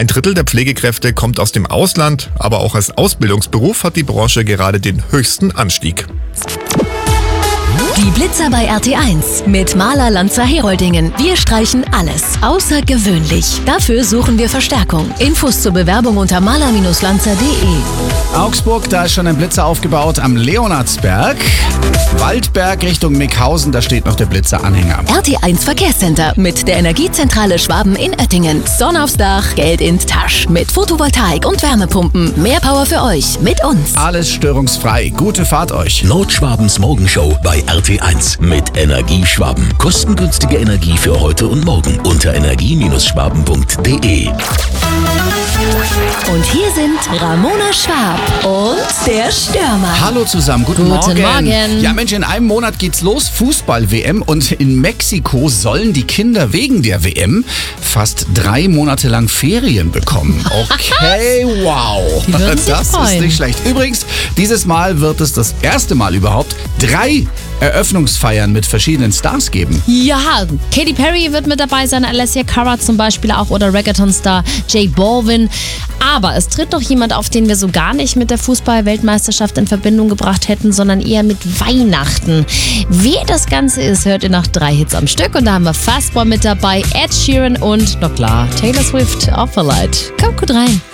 ein Drittel der Pflegekräfte kommt aus dem Ausland, aber auch als Ausbildungsberuf hat die Branche gerade den höchsten Anstieg. Die Blitzer bei RT1 mit Maler Lanzer Heroldingen. Wir streichen alles außergewöhnlich. Dafür suchen wir Verstärkung. Infos zur Bewerbung unter maler-lanzer.de. Augsburg, da ist schon ein Blitzer aufgebaut am Leonardsberg. Waldberg Richtung Mickhausen, da steht noch der Blitzeranhänger. RT1 Verkehrscenter mit der Energiezentrale Schwaben in Oettingen. Sonne aufs Dach, Geld in Tasch. Mit Photovoltaik und Wärmepumpen. Mehr Power für euch mit uns. Alles störungsfrei. Gute Fahrt euch. Nordschwabens Morgenshow bei RT1 mit Energieschwaben. Kostengünstige Energie für heute und morgen unter energie-schwaben.de. Und hier sind Ramona Schwab und der Stürmer. Hallo zusammen, guten Morgen. Morgen. Ja Mensch, in einem Monat geht's los, Fußball-WM, und in Mexiko sollen die Kinder wegen der WM fast 3 Monate lang Ferien bekommen. Okay, wow. Die würden sich Das freuen. ist nicht schlecht. Übrigens, dieses Mal wird es das erste Mal überhaupt 3 Eröffnungsfeiern mit verschiedenen Stars geben. Ja, Katy Perry wird mit dabei sein, Alessia Cara zum Beispiel auch oder Reggaeton-Star J Balvin. Aber es tritt noch jemand auf, den wir so gar nicht mit der Fußball-Weltmeisterschaft in Verbindung gebracht hätten, sondern eher mit Weihnachten. Wer das Ganze ist, hört ihr nach 3 Hits am Stück. Und da haben wir Fastball mit dabei, Ed Sheeran und, na klar, Taylor Swift, Offerlight. Kommt gut rein.